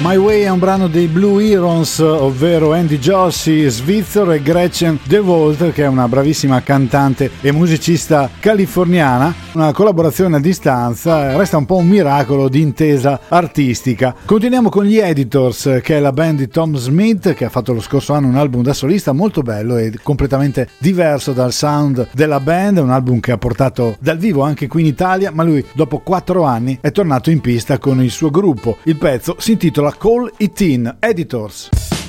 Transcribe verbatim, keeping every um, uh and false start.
My Way è un brano dei Blue Herons, ovvero Andy Jossi, Switzer e Gretchen DeWalt, che è una bravissima cantante e musicista californiana. Una collaborazione a distanza, resta un po' un miracolo di intesa artistica. Continuiamo con gli Editors, che è la band di Tom Smith, che ha fatto lo scorso anno un album da solista molto bello e completamente diverso dal sound della band, un album che ha portato dal vivo anche qui in Italia, ma lui dopo quattro anni è tornato in pista con il suo gruppo. Il pezzo si intitola Call It In, Editors.